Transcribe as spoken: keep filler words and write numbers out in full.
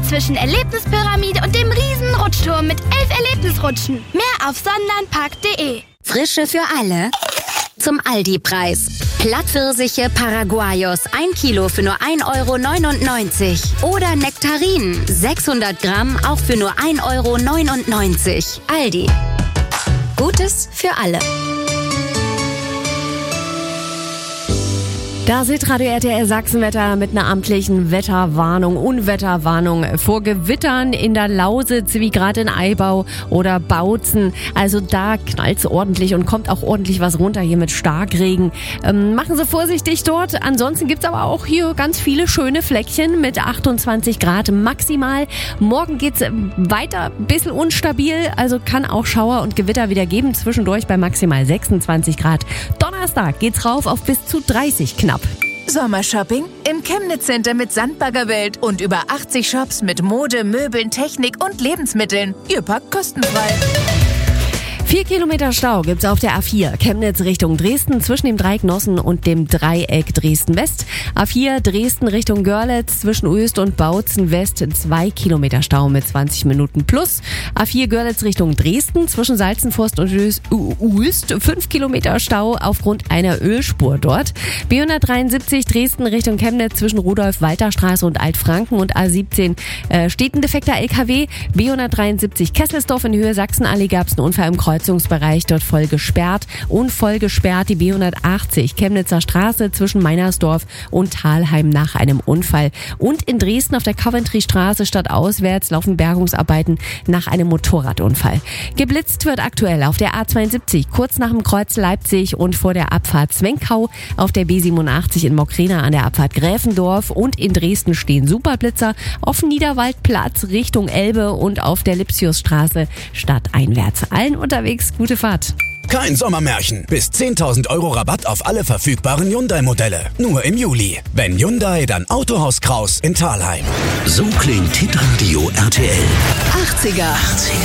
zwischen Erlebnispyramide und dem riesen Rutschturm mit elf Erlebnisrutschen. Mehr auf sondernpark punkt de. Frische für alle zum Aldi-Preis. Plattpfirsiche Paraguayos, ein Kilo für nur ein Euro neunundneunzig. Oder Nektarinen, sechshundert Gramm, auch für nur ein Euro neunundneunzig. Aldi. Gutes für alle. Das Hitradio R T L Sachsenwetter mit einer amtlichen Wetterwarnung, Unwetterwarnung vor Gewittern in der Lausitz, wie gerade in Eibau oder Bautzen. Also da knallt's ordentlich und kommt auch ordentlich was runter hier mit Starkregen. Ähm, machen Sie vorsichtig dort. Ansonsten gibt's aber auch hier ganz viele schöne Fleckchen mit achtundzwanzig Grad maximal. Morgen geht's weiter, ein bisschen unstabil, also kann auch Schauer und Gewitter wieder geben. Zwischendurch bei maximal sechsundzwanzig Grad. Donnerstag geht's rauf auf bis zu dreißig knapp. Sommershopping im Chemnitz Center mit Sandbaggerwelt und über achtzig Shops mit Mode, Möbeln, Technik und Lebensmitteln. Ihr packt kostenfrei. Vier Kilometer Stau gibt's auf der A vier, Chemnitz Richtung Dresden, zwischen dem Dreieck Nossen und dem Dreieck Dresden-West. A vier Dresden Richtung Görlitz, zwischen Uelst und Bautzen West, zwei Kilometer Stau mit zwanzig Minuten plus. A vier Görlitz Richtung Dresden, zwischen Salzenforst und Uelst, fünf Kilometer Stau aufgrund einer Ölspur dort. B hundertdreiundsiebzig Dresden Richtung Chemnitz, zwischen Rudolf-Walter-Straße und Altfranken und A siebzehn äh, steht ein defekter L K W. B hundertdreiundsiebzig Kesselsdorf in Höhe Sachsenallee gab's einen Unfall im Kreuz. Bereich dort voll gesperrt und voll gesperrt die B hundertachtzig Chemnitzer Straße zwischen Meinersdorf und Thalheim nach einem Unfall. Und in Dresden auf der Coventry-Straße stadtauswärts laufen Bergungsarbeiten nach einem Motorradunfall. Geblitzt wird aktuell auf der A zweiundsiebzig kurz nach dem Kreuz Leipzig und vor der Abfahrt Zwenkau, auf der B siebenundachtzig in Mockrena an der Abfahrt Gräfendorf und in Dresden stehen Superblitzer auf dem Niederwaldplatz Richtung Elbe und auf der Lipsiusstraße stadteinwärts. Allen unterwegs gute Fahrt. Kein Sommermärchen. Bis zehntausend Euro Rabatt auf alle verfügbaren Hyundai-Modelle. Nur im Juli. Wenn Hyundai, dann Autohaus Kraus in Thalheim. So klingt Hitradio R T L. achtziger. achtziger.